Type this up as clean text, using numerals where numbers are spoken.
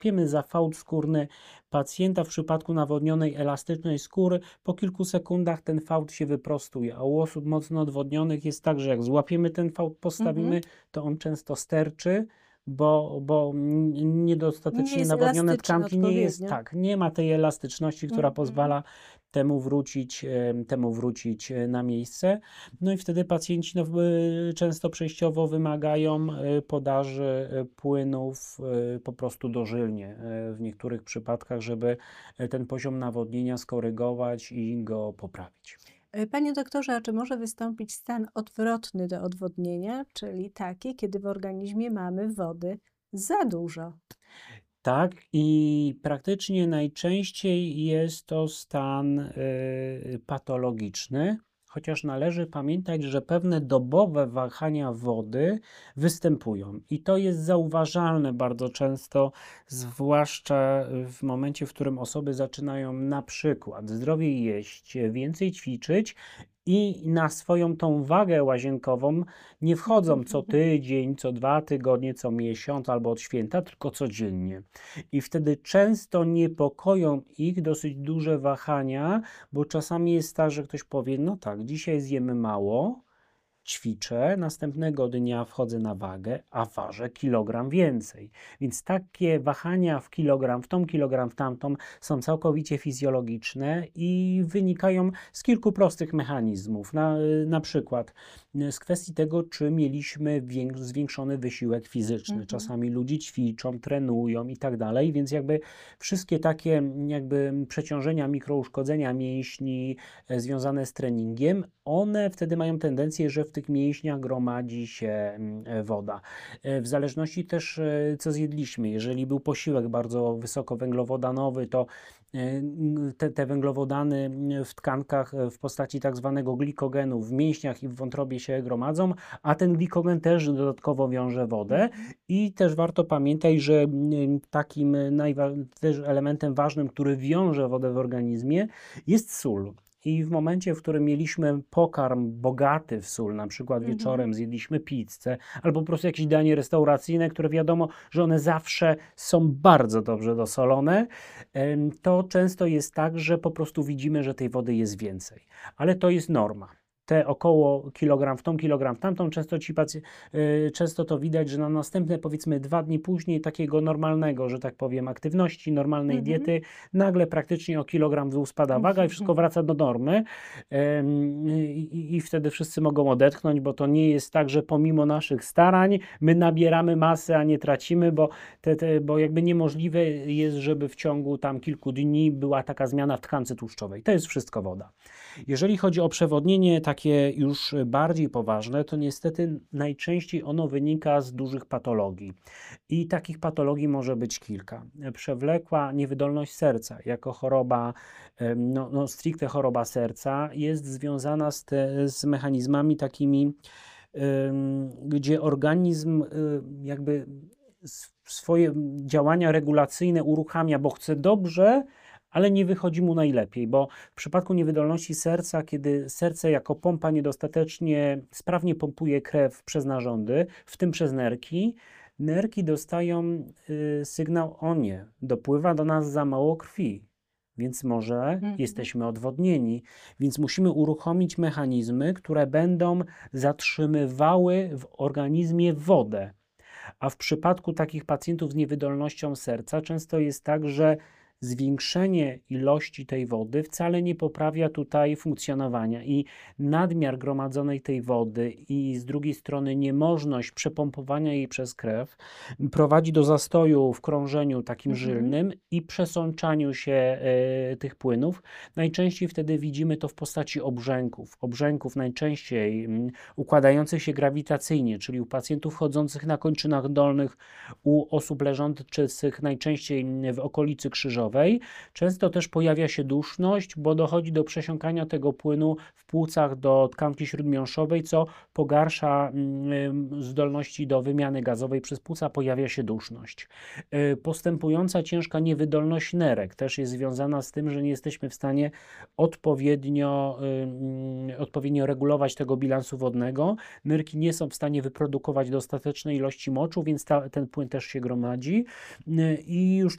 łapiemy za fałd skórny pacjenta w przypadku nawodnionej, elastycznej skóry, po kilku sekundach ten fałd się wyprostuje, a u osób mocno odwodnionych jest tak, że jak złapiemy ten fałd, postawimy, to on często sterczy, bo Nie niedostatecznie jest nawodnione elastyczny tkanki nie jest odpowiednio. tak, nie ma tej elastyczności, która Mhm. pozwala temu wrócić na miejsce. No i wtedy pacjenci często przejściowo wymagają podaży płynów po prostu dożylnie w niektórych przypadkach, żeby ten poziom nawodnienia skorygować i go poprawić. Panie doktorze, a czy może wystąpić stan odwrotny do odwodnienia, czyli taki, kiedy w organizmie mamy wody za dużo? Tak, i praktycznie najczęściej jest to stan patologiczny, chociaż należy pamiętać, że pewne dobowe wahania wody występują. I to jest zauważalne bardzo często, zwłaszcza w momencie, w którym osoby zaczynają na przykład zdrowiej jeść, więcej ćwiczyć i na swoją tą wagę łazienkową nie wchodzą co tydzień, co 2 tygodnie, co miesiąc albo od święta, tylko codziennie. I wtedy często niepokoją ich dosyć duże wahania, bo czasami jest tak, że ktoś powie, no tak, dzisiaj zjemy mało, ćwiczę, następnego dnia wchodzę na wagę, a ważę kilogram więcej. Więc takie wahania w kilogram, w tą kilogram, w tamtą są całkowicie fizjologiczne i wynikają z kilku prostych mechanizmów. Na przykład z kwestii tego, czy mieliśmy zwiększony wysiłek fizyczny. Czasami ludzie ćwiczą, trenują i tak dalej, więc jakby wszystkie takie jakby przeciążenia, mikrouszkodzenia mięśni związane z treningiem, one wtedy mają tendencję, że w tych mięśniach gromadzi się woda. W zależności też co zjedliśmy. Jeżeli był posiłek bardzo wysokowęglowodanowy, to te węglowodany w tkankach w postaci tak zwanego glikogenu w mięśniach i w wątrobie się gromadzą, a ten glikogen też dodatkowo wiąże wodę i też warto pamiętać, że takim też elementem ważnym, który wiąże wodę w organizmie, jest sól. I w momencie, w którym mieliśmy pokarm bogaty w sól, na przykład wieczorem zjedliśmy pizzę, albo po prostu jakieś danie restauracyjne, które wiadomo, że one zawsze są bardzo dobrze dosolone, to często jest tak, że po prostu widzimy, że tej wody jest więcej. Ale to jest norma. Te około kilogram w tą, kilogram w tamtą, często to widać, że na następne powiedzmy 2 dni później takiego normalnego, że tak powiem, aktywności, normalnej diety, nagle praktycznie o kilogram w dół spada waga i wszystko wraca do normy i wtedy wszyscy mogą odetchnąć, bo to nie jest tak, że pomimo naszych starań my nabieramy masy, a nie tracimy, bo jakby niemożliwe jest, żeby w ciągu tam kilku dni była taka zmiana w tkance tłuszczowej. To jest wszystko woda. Jeżeli chodzi o przewodnienie takie już bardziej poważne, to niestety najczęściej ono wynika z dużych patologii. I takich patologii może być kilka. Przewlekła niewydolność serca jako choroba, stricte choroba serca, jest związana z mechanizmami takimi, gdzie organizm jakby swoje działania regulacyjne uruchamia, bo chce dobrze, ale nie wychodzi mu najlepiej, bo w przypadku niewydolności serca, kiedy serce jako pompa niedostatecznie sprawnie pompuje krew przez narządy, w tym przez nerki, nerki dostają sygnał: o nie, dopływa do nas za mało krwi, więc może jesteśmy odwodnieni, więc musimy uruchomić mechanizmy, które będą zatrzymywały w organizmie wodę. A w przypadku takich pacjentów z niewydolnością serca często jest tak, że zwiększenie ilości tej wody wcale nie poprawia tutaj funkcjonowania i nadmiar gromadzonej tej wody i z drugiej strony niemożność przepompowania jej przez krew prowadzi do zastoju w krążeniu takim żylnym i przesączaniu się tych płynów. Najczęściej wtedy widzimy to w postaci obrzęków najczęściej układających się grawitacyjnie, czyli u pacjentów chodzących na kończynach dolnych, u osób leżących najczęściej w okolicy krzyżowej, śródmiotowej. Często też pojawia się duszność, bo dochodzi do przesiąkania tego płynu w płucach do tkanki śródmiąższowej, co pogarsza zdolności do wymiany gazowej przez płuca, pojawia się duszność. Postępująca ciężka niewydolność nerek też jest związana z tym, że nie jesteśmy w stanie odpowiednio regulować tego bilansu wodnego. Nerki nie są w stanie wyprodukować dostatecznej ilości moczu, więc ten płyn też się gromadzi i już